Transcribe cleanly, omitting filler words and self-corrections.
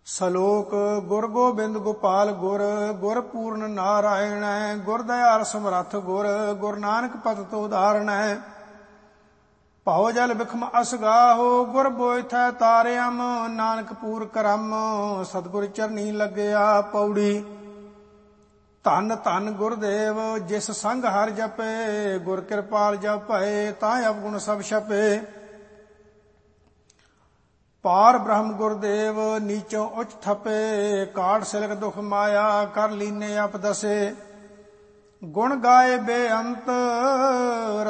ਸਲੋਕ ਗੁਰ ਗੋਬਿੰਦ ਗੋਪਾਲ ਗੁਰ ਗੁਰ ਪੂਰਨ ਨਾਰਾਇਣ ਗੁਰ ਦਇਆਲ ਸਮਰੱਥ ਗੁਰ ਗੁਰ ਨਾਨਕ ਪਤਿ ਉਦਾਹਰਣ ਭਉ ਜਲ ਬਿਖਮ ਅਸਗਾਹੋ ਗੁਰ ਬੋਇਥੈ ਤਾਰਿਅਮ ਨਾਨਕ ਪੂਰ ਕਰਮ ਸਤਿਗੁਰ ਚਰਨੀ ਲੱਗਿਆ ਪੌੜੀ। ਧੰਨ ਧੰਨ ਗੁਰਦੇਵ ਜਿਸ ਸੰਗ ਹਰਿ ਜਪੇ ਗੁਰ ਕਿਰਪਾਲ ਜਪ ਭਏ ਤਾਂ ਅਵਗੁਣ ਸਭ ਛਪੇ। ਪਾਰ ਬ੍ਰਹਮ ਗੁਰਦੇਵ ਨੀਚੋਂ ਉੱਚ ਥਪੇ ਕਾਟ ਸਿਲਕ ਦੁਖ ਮਾਇਆ ਕਰ ਲੀਨੇ ਆਪ ਦਸੇ। ਗੁਣ ਗਾਏ ਬੇਅੰਤ